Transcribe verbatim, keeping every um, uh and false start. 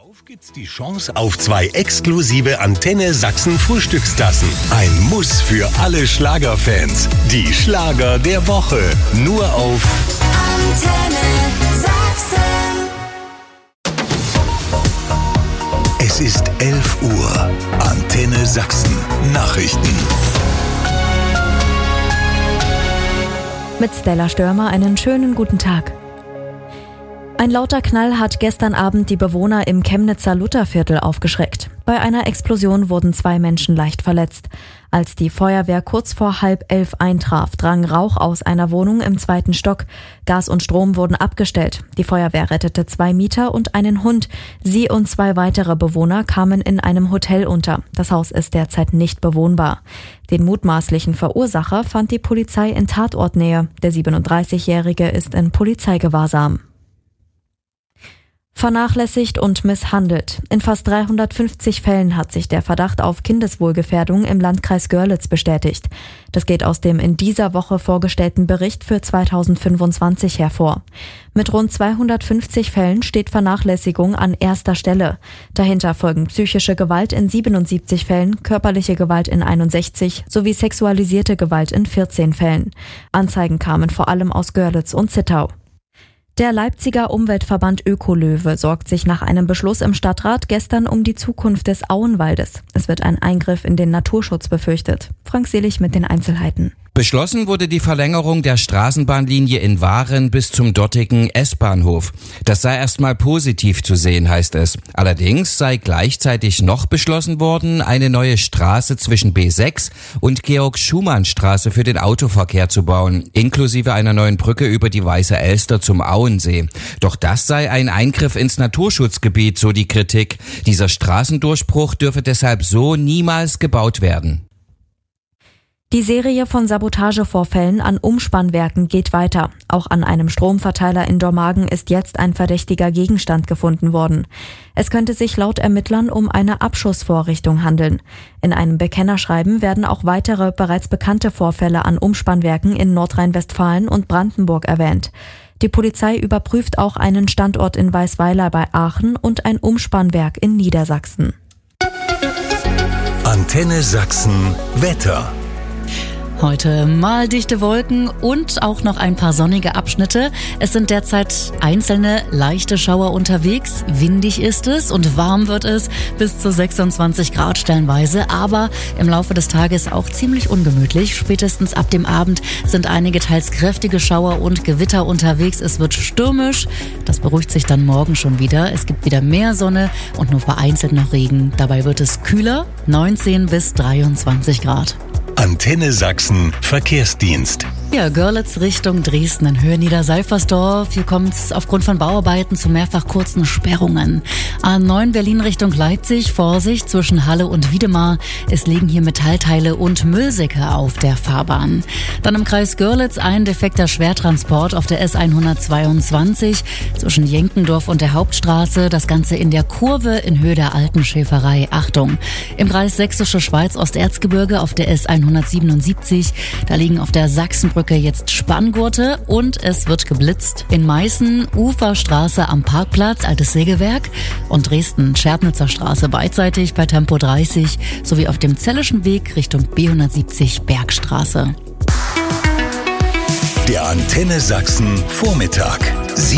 Auf gibt's die Chance auf zwei exklusive Antenne Sachsen Frühstückstassen. Ein Muss für alle Schlagerfans. Die Schlager der Woche. Nur auf Antenne Sachsen. Es ist elf Uhr. Antenne Sachsen. Nachrichten. Mit Stella Störmer einen schönen guten Tag. Ein lauter Knall hat gestern Abend die Bewohner im Chemnitzer Lutherviertel aufgeschreckt. Bei einer Explosion wurden zwei Menschen leicht verletzt. Als die Feuerwehr kurz vor halb elf eintraf, drang Rauch aus einer Wohnung im zweiten Stock. Gas und Strom wurden abgestellt. Die Feuerwehr rettete zwei Mieter und einen Hund. Sie und zwei weitere Bewohner kamen in einem Hotel unter. Das Haus ist derzeit nicht bewohnbar. Den mutmaßlichen Verursacher fand die Polizei in Tatortnähe. Der siebenunddreißigjährige ist in Polizeigewahrsam. Vernachlässigt und misshandelt. In fast dreihundertfünfzig Fällen hat sich der Verdacht auf Kindeswohlgefährdung im Landkreis Görlitz bestätigt. Das geht aus dem in dieser Woche vorgestellten Bericht für zweitausendfünfundzwanzig hervor. Mit rund zweihundertfünfzig Fällen steht Vernachlässigung an erster Stelle. Dahinter folgen psychische Gewalt in siebenundsiebzig Fällen, körperliche Gewalt in einundsechzig sowie sexualisierte Gewalt in vierzehn Fällen. Anzeigen kamen vor allem aus Görlitz und Zittau. Der Leipziger Umweltverband Ökolöwe sorgt sich nach einem Beschluss im Stadtrat gestern um die Zukunft des Auenwaldes. Es wird ein Eingriff in den Naturschutz befürchtet. Frank Selig mit den Einzelheiten. Beschlossen wurde die Verlängerung der Straßenbahnlinie in Waren bis zum dortigen S-Bahnhof. Das sei erstmal positiv zu sehen, heißt es. Allerdings sei gleichzeitig noch beschlossen worden, eine neue Straße zwischen B sechs und Georg-Schumann-Straße für den Autoverkehr zu bauen, inklusive einer neuen Brücke über die Weiße Elster zum Auensee. Doch das sei ein Eingriff ins Naturschutzgebiet, so die Kritik. Dieser Straßendurchbruch dürfe deshalb so niemals gebaut werden. Die Serie von Sabotagevorfällen an Umspannwerken geht weiter. Auch an einem Stromverteiler in Dormagen ist jetzt ein verdächtiger Gegenstand gefunden worden. Es könnte sich laut Ermittlern um eine Abschussvorrichtung handeln. In einem Bekennerschreiben werden auch weitere bereits bekannte Vorfälle an Umspannwerken in Nordrhein-Westfalen und Brandenburg erwähnt. Die Polizei überprüft auch einen Standort in Weißweiler bei Aachen und ein Umspannwerk in Niedersachsen. Antenne Sachsen Wetter. Heute mal dichte Wolken und auch noch ein paar sonnige Abschnitte. Es sind derzeit einzelne leichte Schauer unterwegs. Windig ist es und warm wird es bis zu sechsundzwanzig Grad stellenweise. Aber im Laufe des Tages auch ziemlich ungemütlich. Spätestens ab dem Abend sind einige teils kräftige Schauer und Gewitter unterwegs. Es wird stürmisch. Das beruhigt sich dann morgen schon wieder. Es gibt wieder mehr Sonne und nur vereinzelt noch Regen. Dabei wird es kühler, neunzehn bis dreiundzwanzig Grad. Antenne Sachsen Verkehrsdienst. Ja, Görlitz Richtung Dresden in Höhe Niederseifersdorf. Hier kommt es aufgrund von Bauarbeiten zu mehrfach kurzen Sperrungen. A neun Berlin Richtung Leipzig, Vorsicht zwischen Halle und Wiedemar. Es liegen hier Metallteile und Müllsäcke auf der Fahrbahn. Dann im Kreis Görlitz ein defekter Schwertransport auf der S hundertzweiundzwanzig zwischen Jenkendorf und der Hauptstraße. Das Ganze in der Kurve in Höhe der Alten Schäferei. Achtung! Im Kreis Sächsische Schweiz Osterzgebirge auf der S hundertsiebenundsiebzig. Da liegen auf der Sachsenbrücke jetzt Spanngurte und es wird geblitzt. In Meißen Uferstraße am Parkplatz, Altes Sägewerk und Dresden Schärpnitzer Straße beidseitig bei Tempo dreißig sowie auf dem Zellischen Weg Richtung B hundertsiebzig Bergstraße. Der Antenne Sachsen Vormittag.